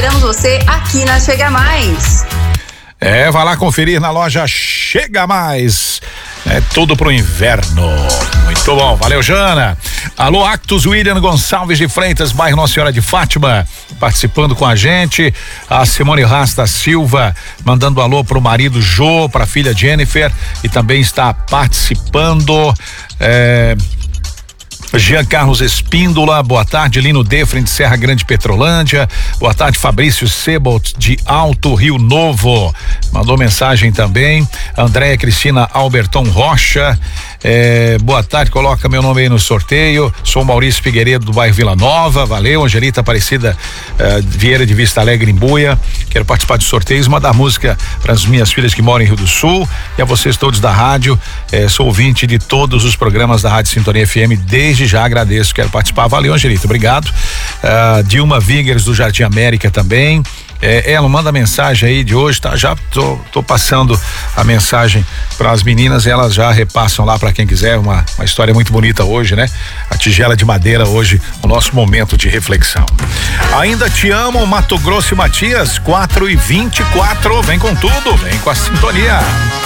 esperamos você aqui na Chega Mais. Vai lá conferir na loja Chega Mais. É tudo pro inverno. Muito bom, valeu, Jana. Alô, Actus William Gonçalves de Freitas, bairro Nossa Senhora de Fátima, participando com a gente. A Simone Rasta Silva mandando alô pro marido Jô, pra filha Jennifer, e também está participando. Jean Carlos Espíndola, boa tarde. Lino Defren de Serra Grande, Petrolândia, boa tarde. Fabrício Sebolt de Alto Rio Novo mandou mensagem também. Andréia Cristina Alberton Rocha, boa tarde, coloca meu nome aí no sorteio. Sou Maurício Figueiredo do bairro Vila Nova, valeu. Angelita Aparecida Vieira de Vista Alegre, em Buia, quero participar de sorteios, mandar música para as minhas filhas que moram em Rio do Sul, e a vocês todos da rádio. Sou ouvinte de todos os programas da Rádio Sintonia FM, desde já agradeço, quero participar, valeu, Angelita, obrigado. Dilma Vigers do Jardim América também. Ela manda mensagem aí de hoje, tá? Já tô passando a mensagem para as meninas, elas já repassam lá para quem quiser, uma história muito bonita hoje, né? A tigela de madeira hoje, o nosso momento de reflexão. Ainda te amo, Mato Grosso e Matias, 4:24, vem com tudo, vem com a sintonia.